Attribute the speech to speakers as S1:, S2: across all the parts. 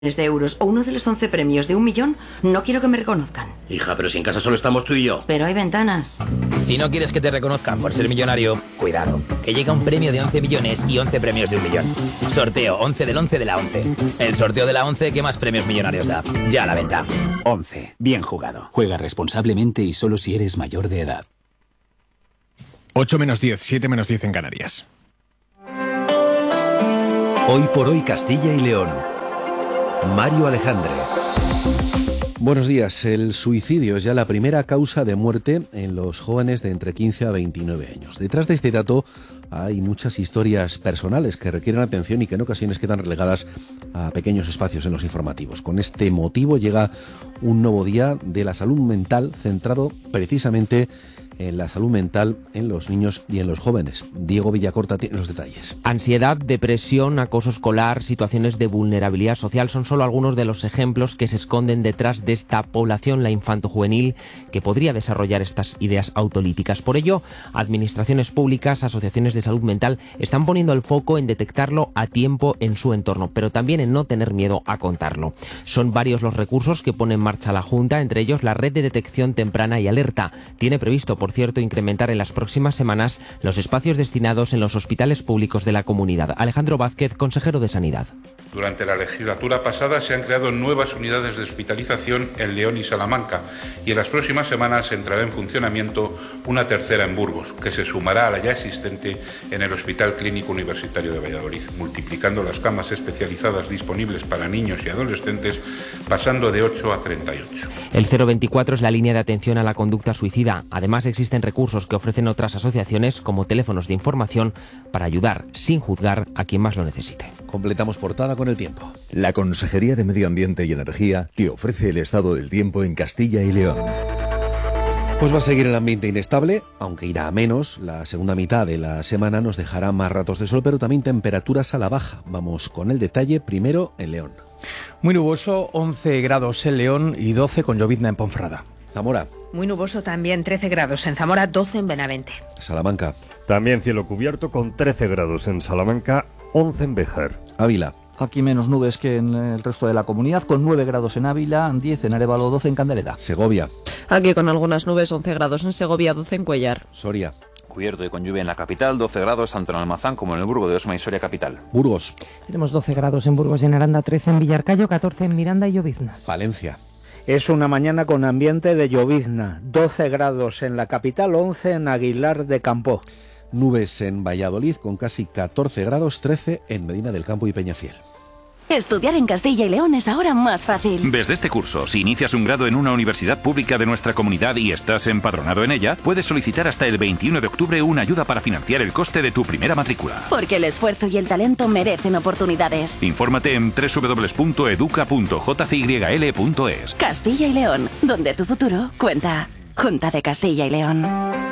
S1: de euros o uno de los 11 premios de 1 millón, no quiero que me reconozcan.
S2: Hija, pero si en casa solo estamos tú y yo.
S1: Pero hay ventanas.
S3: Si no quieres que te reconozcan por ser millonario, cuidado, que llega un premio de 11 millones y 11 premios de 1 millón. Sorteo 11 del 11 de la 11. El sorteo de la 11 que más premios millonarios da. Ya a la venta.
S4: 11. Bien jugado. Juega responsablemente y solo si eres mayor de edad.
S5: 8 menos 10, 7 menos 10 en Canarias.
S6: Hoy por hoy Castilla y León. Mario Alejandre.
S7: Buenos días. El suicidio es ya la primera causa de muerte en los jóvenes de entre 15 a 29 años. Detrás de este dato hay muchas historias personales que requieren atención y que en ocasiones quedan relegadas a pequeños espacios en los informativos. Con este motivo llega un nuevo día de la salud mental centrado precisamente en la salud mental en los niños y en los jóvenes. Diego Villacorta tiene los detalles.
S8: Ansiedad, depresión, acoso escolar, situaciones de vulnerabilidad social son solo algunos de los ejemplos que se esconden detrás de esta población, la infantojuvenil, que podría desarrollar estas ideas autolíticas. Por ello, administraciones públicas, asociaciones de salud mental están poniendo el foco en detectarlo a tiempo en su entorno, pero también en no tener miedo a contarlo. Son varios los recursos que pone en marcha la Junta, entre ellos la Red de Detección Temprana y Alerta. Tiene previsto, por cierto, incrementar en las próximas semanas los espacios destinados en los hospitales públicos de la comunidad. Alejandro Vázquez, consejero de Sanidad.
S9: Durante la legislatura pasada se han creado nuevas unidades de hospitalización en León y Salamanca y en las próximas semanas entrará en funcionamiento una tercera en Burgos, que se sumará a la ya existente en el Hospital Clínico Universitario de Valladolid, multiplicando las camas especializadas disponibles para niños y adolescentes, pasando de 8 a 38.
S8: El 024 es la línea de atención a la conducta suicida. Además, existen recursos que ofrecen otras asociaciones como teléfonos de información para ayudar sin juzgar a quien más lo necesite.
S7: Completamos portada con el tiempo.
S6: La Consejería de Medio Ambiente y Energía te ofrece el estado del tiempo en Castilla y León.
S7: Pues va a seguir el ambiente inestable, aunque irá a menos. La segunda mitad de la semana nos dejará más ratos de sol, pero también temperaturas a la baja. Vamos con el detalle primero en León.
S10: Muy nuboso, 11 grados en León y 12 con llovizna en Ponferrada.
S7: Zamora.
S11: Muy nuboso también, 13 grados en Zamora, 12 en Benavente.
S7: Salamanca.
S12: También cielo cubierto con 13 grados en Salamanca, 11 en Béjar.
S7: Ávila.
S13: Aquí menos nubes que en el resto de la comunidad, con 9 grados en Ávila, 10 en Arévalo, 12 en Candeleda.
S7: Segovia.
S14: Aquí con algunas nubes, 11 grados en Segovia, 12 en Cuellar.
S7: Soria.
S15: Cubierto y con lluvia en la capital, 12 grados tanto en Almazán como en el Burgo de Osma y Soria capital.
S7: Burgos.
S16: Tenemos 12 grados en Burgos y en Aranda, 13 en Villarcayo, 14 en Miranda y Lloviznas.
S7: Valencia.
S17: Es una mañana con ambiente de llovizna, 12 grados en la capital, 11 en Aguilar de Campoo.
S7: Nubes en Valladolid con casi 14 grados, 13 en Medina del Campo y Peñafiel.
S18: Estudiar en Castilla y León es ahora más fácil.
S19: Desde este curso, si inicias un grado en una universidad pública de nuestra comunidad y estás empadronado en ella, puedes solicitar hasta el 21 de octubre una ayuda para financiar el coste de tu primera matrícula.
S18: Porque el esfuerzo y el talento merecen oportunidades.
S19: Infórmate en www.educa.jcyl.es.
S18: Castilla y León, donde tu futuro cuenta. Junta de Castilla y León.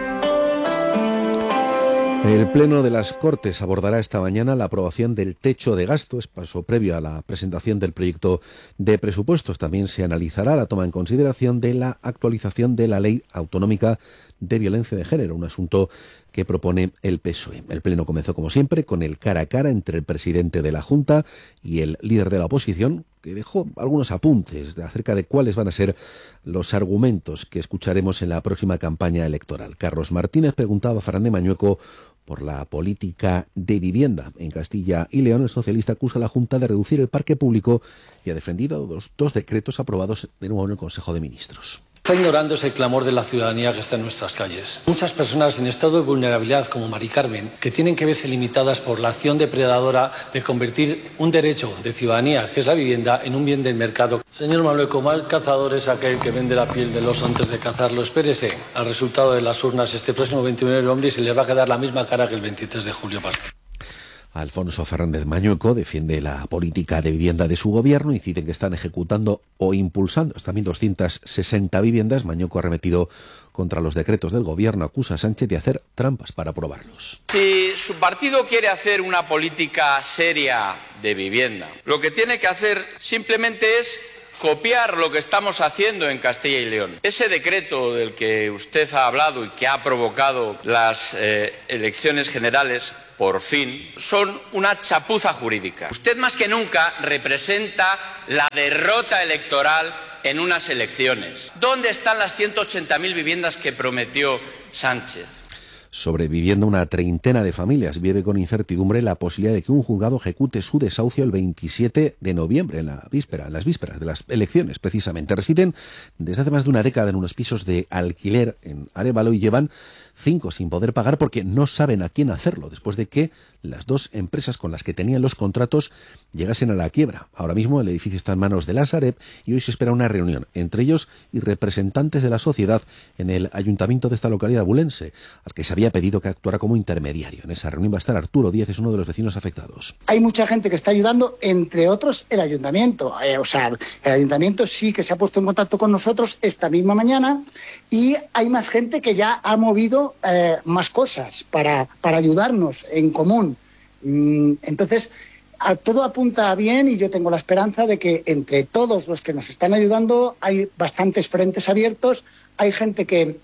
S7: El Pleno de las Cortes abordará esta mañana la aprobación del techo de gasto, es paso previo a la presentación del proyecto de presupuestos. También se analizará la toma en consideración de la actualización de la Ley Autonómica de Violencia de Género, un asunto que propone el PSOE. El Pleno comenzó, como siempre, con el cara a cara entre el presidente de la Junta y el líder de la oposición, que dejó algunos apuntes acerca de cuáles van a ser los argumentos que escucharemos en la próxima campaña electoral. Carlos Martínez preguntaba a Fernández Mañueco por la política de vivienda. En Castilla y León, el socialista acusa a la Junta de reducir el parque público y ha defendido dos decretos aprobados de nuevo en el Consejo de Ministros.
S20: Está ignorándose el clamor de la ciudadanía que está en nuestras calles. Muchas personas en estado de vulnerabilidad, como Mari Carmen, que tienen que verse limitadas por la acción depredadora de convertir un derecho de ciudadanía, que es la vivienda, en un bien del mercado. Señor Manuel, mal cazador es aquel que vende la piel del oso antes de cazarlo. Espérese al resultado de las urnas este próximo 29 de noviembre y se les va a quedar la misma cara que el 23 de julio pasado.
S7: Alfonso Fernández Mañueco defiende la política de vivienda de su gobierno y dice que están ejecutando o impulsando hasta 1.260 viviendas. Mañueco ha arremetido contra los decretos del gobierno, acusa a Sánchez de hacer trampas para aprobarlos.
S21: Si su partido quiere hacer una política seria de vivienda, lo que tiene que hacer simplemente es copiar lo que estamos haciendo en Castilla y León. Ese decreto del que usted ha hablado y que ha provocado las elecciones generales por fin, son una chapuza jurídica. Usted más que nunca representa la derrota electoral en unas elecciones. ¿Dónde están las 180.000 viviendas que prometió Sánchez?
S7: Sobreviviendo una treintena de familias vive con incertidumbre la posibilidad de que un juzgado ejecute su desahucio el 27 de noviembre, en las vísperas de las elecciones, precisamente. Residen desde hace más de una década en unos pisos de alquiler en Arévalo y llevan 5 sin poder pagar porque no saben a quién hacerlo, después de que las 2 empresas con las que tenían los contratos llegasen a la quiebra. Ahora mismo el edificio está en manos de la Sareb y hoy se espera una reunión entre ellos y representantes de la sociedad en el ayuntamiento de esta localidad abulense, al que se había pedido que actuara como intermediario. En esa reunión va a estar Arturo Díez, es uno de los vecinos afectados.
S2: Hay mucha gente que está ayudando, entre otros el ayuntamiento. El ayuntamiento sí que se ha puesto en contacto con nosotros esta misma mañana y hay más gente que ya ha movido más cosas para ayudarnos en común. Entonces, todo apunta bien y yo tengo la esperanza de que entre todos los que nos están ayudando hay bastantes frentes abiertos, hay gente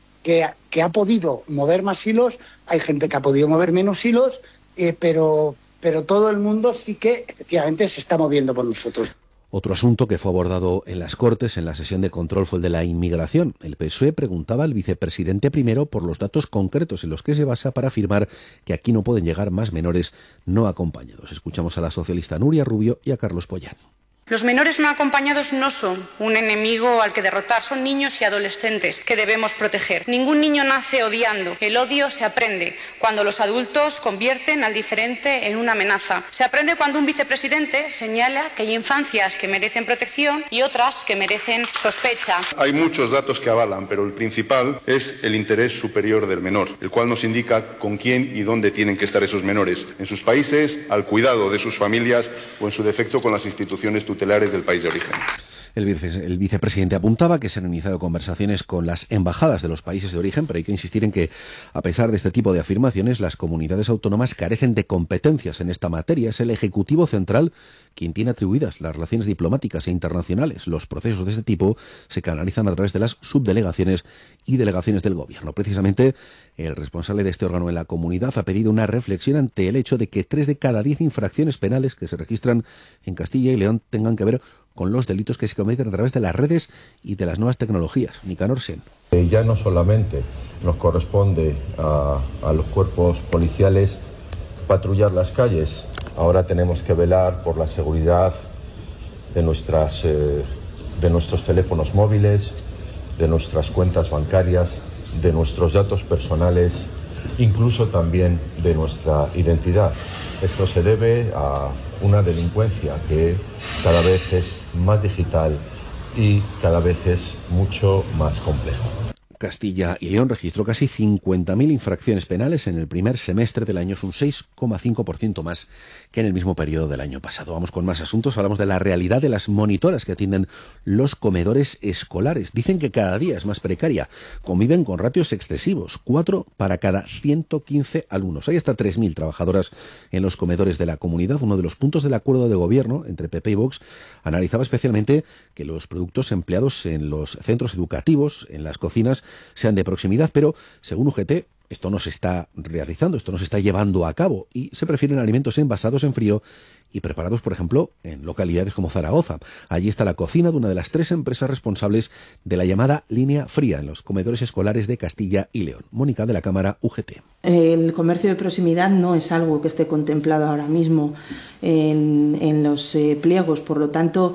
S2: que ha podido mover más hilos, hay gente que ha podido mover menos hilos, pero todo el mundo sí que efectivamente se está moviendo por nosotros.
S7: Otro asunto que fue abordado en las Cortes en la sesión de control fue el de la inmigración. El PSOE preguntaba al vicepresidente primero por los datos concretos en los que se basa para afirmar que aquí no pueden llegar más menores no acompañados. Escuchamos a la socialista Nuria Rubio y a Carlos Pollán.
S22: Los menores no acompañados no son un enemigo al que derrotar, son niños y adolescentes que debemos proteger. Ningún niño nace odiando. El odio se aprende cuando los adultos convierten al diferente en una amenaza. Se aprende cuando un vicepresidente señala que hay infancias que merecen protección y otras que merecen sospecha.
S9: Hay muchos datos que avalan, pero el principal es el interés superior del menor, el cual nos indica con quién y dónde tienen que estar esos menores, en sus países, al cuidado de sus familias o en su defecto con las instituciones tutelares del país de origen.
S7: El vicepresidente apuntaba que se han iniciado conversaciones con las embajadas de los países de origen, pero hay que insistir en que, a pesar de este tipo de afirmaciones, las comunidades autónomas carecen de competencias en esta materia. Es el Ejecutivo Central quien tiene atribuidas las relaciones diplomáticas e internacionales. Los procesos de este tipo se canalizan a través de las subdelegaciones y delegaciones del Gobierno. Precisamente, el responsable de este órgano en la comunidad ha pedido una reflexión ante el hecho de que 3 de cada 10 infracciones penales que se registran en Castilla y León tengan que ver con los delitos que se cometen a través de las redes y de las nuevas tecnologías. Nicanor Sen.
S23: Ya no solamente nos corresponde a los cuerpos policiales patrullar las calles, ahora tenemos que velar por la seguridad de nuestros teléfonos móviles, de nuestras cuentas bancarias, de nuestros datos personales, incluso también de nuestra identidad. Esto se debe a una delincuencia que cada vez es más digital y cada vez es mucho más compleja.
S7: Castilla y León registró casi 50.000 infracciones penales en el primer semestre del año, es un 6,5% más que en el mismo periodo del año pasado. Vamos con más asuntos, hablamos de la realidad de las monitoras que atienden los comedores escolares. Dicen que cada día es más precaria, conviven con ratios excesivos, 4 para cada 115 alumnos. Hay hasta 3.000 trabajadoras en los comedores de la comunidad. Uno de los puntos del acuerdo de gobierno entre PP y Vox analizaba especialmente que los productos empleados en los centros educativos, en las cocinas, sean de proximidad, pero según UGT esto no se está realizando, esto no se está llevando a cabo y se prefieren alimentos envasados en frío y preparados, por ejemplo, en localidades como Zaragoza. Allí está la cocina de una de las 3 empresas responsables de la llamada línea fría en los comedores escolares de Castilla y León. Mónica, de la Cámara UGT.
S24: El comercio de proximidad no es algo que esté contemplado ahora mismo en los pliegos, por lo tanto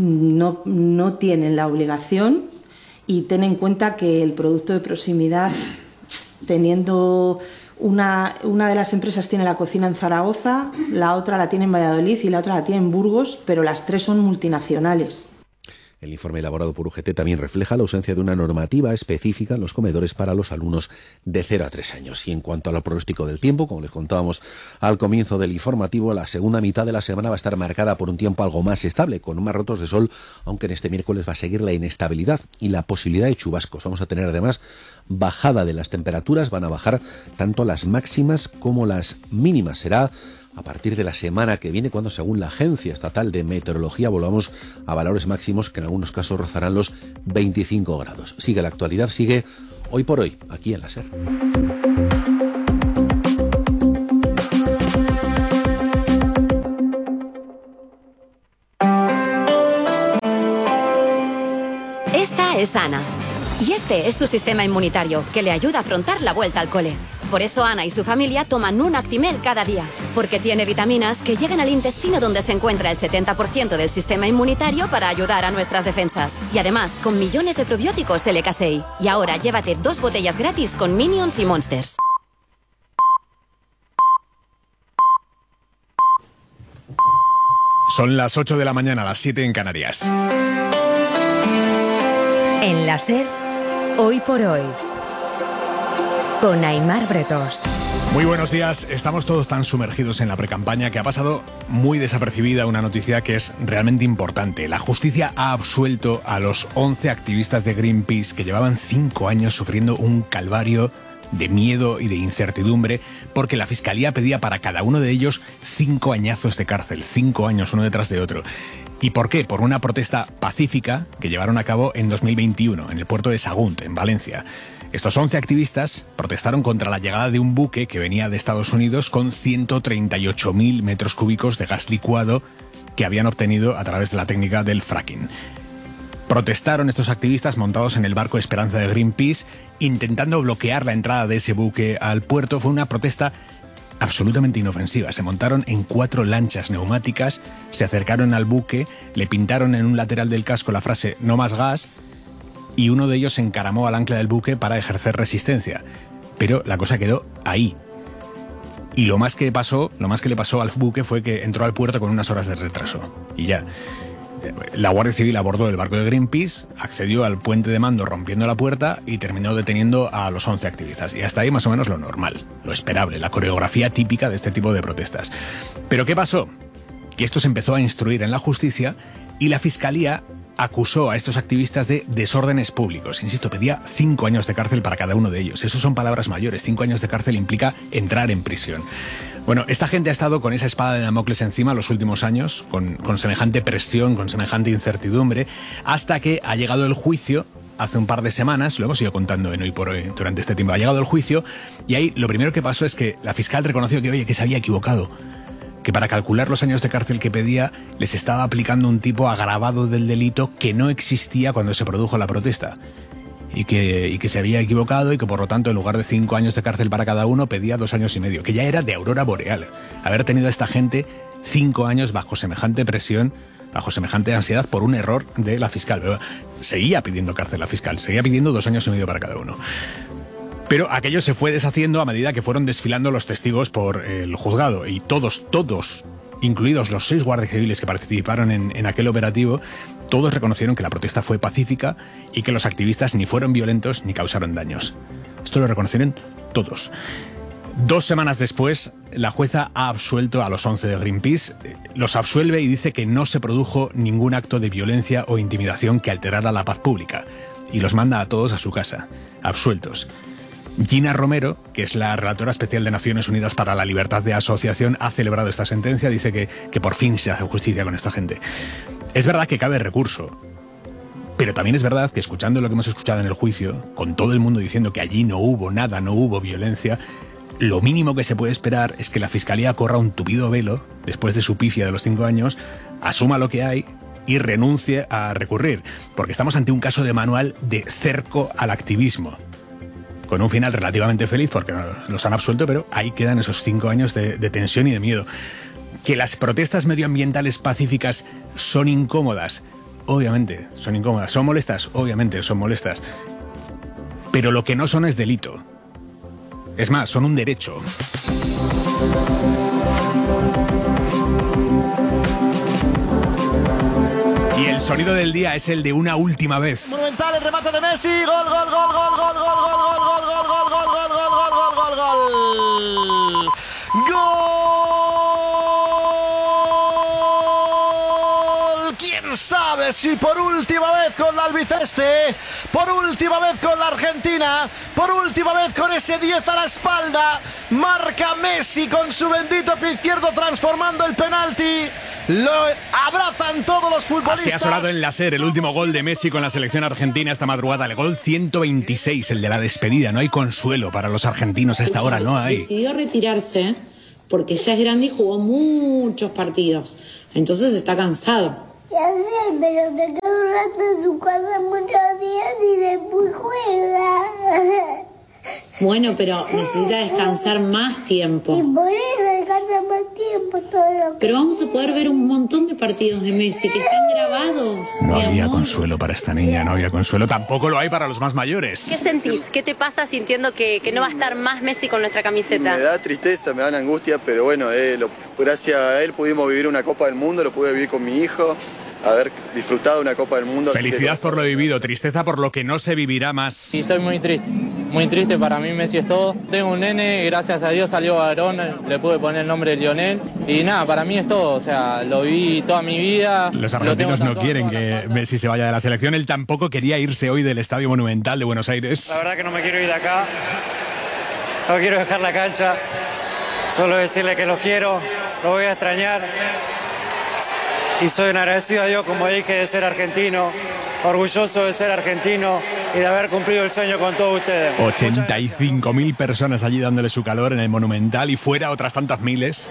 S24: no tienen la obligación. Y ten en cuenta que el producto de proximidad, teniendo una de las empresas tiene la cocina en Zaragoza, la otra la tiene en Valladolid y la otra la tiene en Burgos, pero las 3 son multinacionales.
S7: El informe elaborado por UGT también refleja la ausencia de una normativa específica en los comedores para los alumnos de 0 a 3 años. Y en cuanto al pronóstico del tiempo, como les contábamos al comienzo del informativo, la segunda mitad de la semana va a estar marcada por un tiempo algo más estable, con más ratos de sol, aunque en este miércoles va a seguir la inestabilidad y la posibilidad de chubascos. Vamos a tener además bajada de las temperaturas, van a bajar tanto las máximas como las mínimas. Será a partir de la semana que viene, cuando según la Agencia Estatal de Meteorología volvamos a valores máximos que en algunos casos rozarán los 25 grados. Sigue la actualidad, sigue Hoy por Hoy, aquí en la SER.
S1: es Ana. Y este es su sistema inmunitario, que le ayuda a afrontar la vuelta al cole. Por eso Ana y su familia toman un Actimel cada día, porque tiene vitaminas que llegan al intestino donde se encuentra el 70% del sistema inmunitario para ayudar a nuestras defensas. Y además, con millones de probióticos LK6. Y ahora llévate 2 botellas gratis con Minions y Monsters.
S3: Son las 8 de la mañana, las 7 en Canarias.
S11: En la SER, hoy por hoy, con Aimar Bretos.
S3: Muy buenos días. Estamos todos tan sumergidos en la precampaña que ha pasado muy desapercibida una noticia que es realmente importante. La justicia ha absuelto a los 11 activistas de Greenpeace que llevaban 5 años sufriendo un calvario de miedo y de incertidumbre, porque la Fiscalía pedía para cada uno de ellos 5 añazos de cárcel, 5 años uno detrás de otro. ¿Y por qué? Por una protesta pacífica que llevaron a cabo en 2021 en el puerto de Sagunt, en Valencia. Estos 11 activistas protestaron contra la llegada de un buque que venía de Estados Unidos con 138.000 metros cúbicos de gas licuado que habían obtenido a través de la técnica del fracking. Protestaron estos activistas montados en el barco Esperanza de Greenpeace, intentando bloquear la entrada de ese buque al puerto. Fue una protesta absolutamente inofensiva. Se montaron en 4 lanchas neumáticas, se acercaron al buque, le pintaron en un lateral del casco la frase "no más gas", y uno de ellos se encaramó al ancla del buque para ejercer resistencia. Pero la cosa quedó ahí. Y lo más que le pasó al buque fue que entró al puerto con unas horas de retraso. Y ya. La Guardia Civil abordó el barco de Greenpeace, accedió al puente de mando rompiendo la puerta y terminó deteniendo a los 11 activistas. Y hasta ahí más o menos lo normal, lo esperable, la coreografía típica de este tipo de protestas. ¿Pero qué pasó? Que esto se empezó a instruir en la justicia y la Fiscalía acusó a estos activistas de desórdenes públicos. Insisto, pedía 5 años de cárcel para cada uno de ellos. Eso son palabras mayores. 5 años de cárcel implica entrar en prisión. Bueno, esta gente ha estado con esa espada de Damocles encima los últimos años, con semejante presión, con semejante incertidumbre, hasta que ha llegado el juicio hace un par de semanas. Lo hemos ido contando en Hoy por Hoy durante este tiempo. Ha llegado el juicio y ahí lo primero que pasó es que la fiscal reconoció que se había equivocado, que para calcular los años de cárcel que pedía les estaba aplicando un tipo agravado del delito que no existía cuando se produjo la protesta. Y que se había equivocado y que por lo tanto en lugar de 5 años de cárcel para cada uno pedía 2 años y medio, que ya era de aurora boreal. Haber tenido a esta gente 5 años bajo semejante presión, bajo semejante ansiedad por un error de la fiscal. Pero seguía pidiendo cárcel la fiscal, seguía pidiendo 2 años y medio para cada uno. Pero aquello se fue deshaciendo a medida que fueron desfilando los testigos por el juzgado y todos, incluidos los 6 guardias civiles que participaron en aquel operativo, todos reconocieron que la protesta fue pacífica y que los activistas ni fueron violentos ni causaron daños. Esto lo reconocieron todos. 2 semanas después, la jueza ha absuelto a los 11 de Greenpeace, los absuelve y dice que no se produjo ningún acto de violencia o intimidación que alterara la paz pública, y los manda a todos a su casa, absueltos. Gina Romero, que es la relatora especial de Naciones Unidas para la Libertad de Asociación, ha celebrado esta sentencia, dice que por fin se hace justicia con esta gente. Es verdad que cabe recurso, pero también es verdad que escuchando lo que hemos escuchado en el juicio, con todo el mundo diciendo que allí no hubo nada, no hubo violencia, lo mínimo que se puede esperar es que la Fiscalía corra un tupido velo, después de su pifia de los 5 años, asuma lo que hay y renuncie a recurrir, porque estamos ante un caso de manual de cerco al activismo, con un final relativamente feliz porque los han absuelto, pero ahí quedan esos 5 años de tensión y de miedo. ¿Que las protestas medioambientales pacíficas son incómodas? Obviamente son incómodas. ¿Son molestas? Obviamente son molestas. Pero lo que no son es delito. Es más, son un derecho. Y el sonido del día es el de una última vez.
S4: Monumental el remate de Messi. Gol, gol, gol, gol, gol, gol, gol, gol, gol, gol, gol, gol, gol, gol, gol, gol, gol, gol. ¡Gol! ¿Quién sabe si por última vez con la albiceleste, por última vez con la Argentina, por última vez con ese 10 a la espalda, marca Messi con su bendito pie izquierdo transformando el penalti? Lo abrazan todos los futbolistas.
S3: Así ha sonado en la SER el último gol de Messi con la selección argentina esta madrugada. El gol 126, el de la despedida. No hay consuelo para los argentinos a esta hora, no hay.
S5: Decidió retirarse porque ya es grande y jugó muchos partidos. Entonces está cansado. Ya sé, pero te queda un rato en su casa muchos días y después juega.
S6: Bueno, pero necesita descansar más tiempo.
S5: Y por eso descansa más tiempo todo lo que...
S6: Pero vamos a poder ver un montón de partidos de Messi que están grabados.
S3: No había consuelo para esta niña, no había consuelo. Tampoco lo hay para los más mayores.
S8: ¿Qué sentís? ¿Qué te pasa sintiendo que no va a estar más Messi con nuestra camiseta?
S10: Me da tristeza, me da angustia, pero bueno, gracias a él pudimos vivir una Copa del Mundo, lo pude vivir con mi hijo, haber disfrutado una Copa del Mundo.
S3: Felicidad por lo vivido, tristeza por lo que no se vivirá más.
S25: Y estoy muy triste, para mí Messi es todo. Tengo un nene, gracias a Dios salió varón, le pude poner el nombre de Lionel. Y nada, para mí es todo, o sea, lo viví toda mi vida.
S3: Los argentinos no quieren que Messi se vaya de la selección, él tampoco quería irse hoy del Estadio Monumental de Buenos Aires.
S25: La verdad que no me quiero ir de acá, no quiero dejar la cancha, solo decirle que los quiero, los voy a extrañar. Y soy un agradecido a Dios, como dije, de ser argentino, orgulloso de ser argentino y de haber cumplido el sueño con todos ustedes.
S3: 85.000 personas allí dándole su calor en el Monumental y fuera otras tantas miles.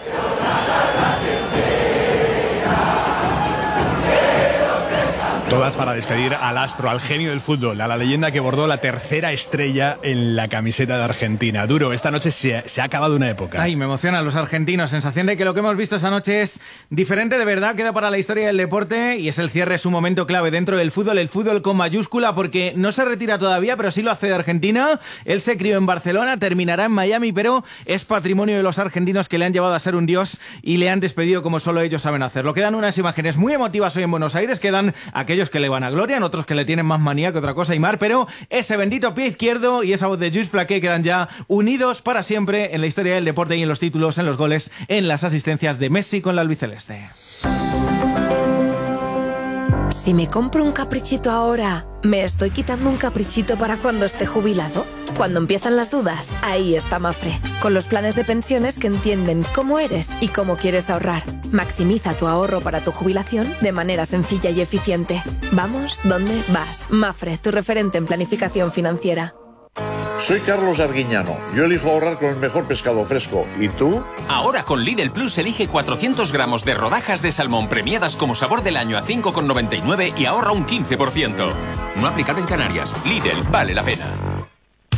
S3: Todas para despedir al astro, al genio del fútbol, a la leyenda que bordó la tercera estrella en la camiseta de Argentina. Duro, esta noche se ha acabado una época.
S26: Ay, me emocionan los argentinos. Sensación de que lo que hemos visto esta noche es diferente de verdad, queda para la historia del deporte y es el cierre, es un momento clave dentro del fútbol, el fútbol con mayúscula, porque no se retira todavía, pero sí lo hace de Argentina. Él se crió en Barcelona, terminará en Miami, pero es patrimonio de los argentinos que le han llevado a ser un dios y le han despedido como solo ellos saben hacerlo. Quedan unas imágenes muy emotivas hoy en Buenos Aires, quedan aquellos que le van a gloria, en otros que le tienen más manía que otra cosa, Aimar, pero ese bendito pie izquierdo y esa voz de Lluís Flaqué quedan ya unidos para siempre en la historia del deporte y en los títulos, en los goles, en las asistencias de Messi con la albiceleste.
S27: Si me compro un caprichito ahora, ¿me estoy quitando un caprichito para cuando esté jubilado? Cuando empiezan las dudas, ahí está Mafre, con los planes de pensiones que entienden cómo eres y cómo quieres ahorrar. Maximiza tu ahorro para tu jubilación de manera sencilla y eficiente. Vamos, ¿dónde vas? Mafre, tu referente en planificación financiera.
S28: Soy Carlos Arguiñano. Yo elijo ahorrar con el mejor pescado fresco. ¿Y tú?
S29: Ahora con Lidl Plus elige 400 gramos de rodajas de salmón premiadas como sabor del año a 5,99 y ahorra un 15%. No aplicado en Canarias. Lidl vale la pena.